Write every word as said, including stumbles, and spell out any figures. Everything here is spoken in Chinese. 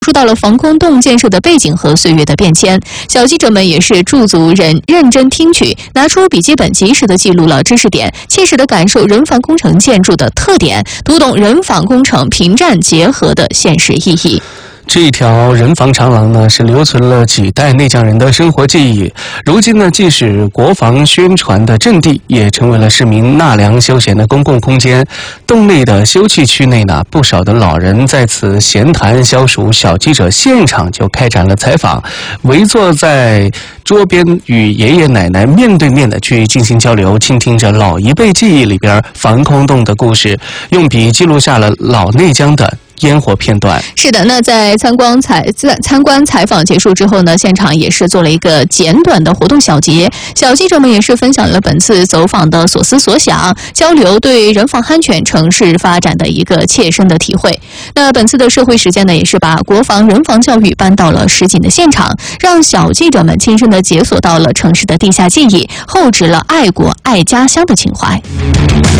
述到了防空洞建设的背景和岁月的变迁。小记者们也是驻足人认真听取，拿出笔记本及时的记录了知识点，切实的感受人防工程建筑的特点，读懂人防工程平战结合的现实意义。 这条人防长廊呢，是留存了几代内江人的生活记忆。如今呢，既是国防宣传的阵地，也成为了市民纳凉休闲的公共空间。洞内的休憩区内呢，不少的老人在此闲谈消暑，小记者现场就开展了采访，围坐在桌边与爷爷奶奶面对面的去进行交流，倾听着老一辈记忆里边防空洞的故事，用笔记录下了老内江的烟火片段。 是的，那在参观采参观采访结束之后呢，现场也是做了一个简短的活动小结，小记者们也是分享了本次走访的所思所想，交流对人防安全城市发展的一个切身的体会。那本次的社会实践呢，也是把国防人防教育搬到了实景的现场，让小记者们亲身的解锁到了城市的地下记忆，厚植了爱国爱家乡的情怀。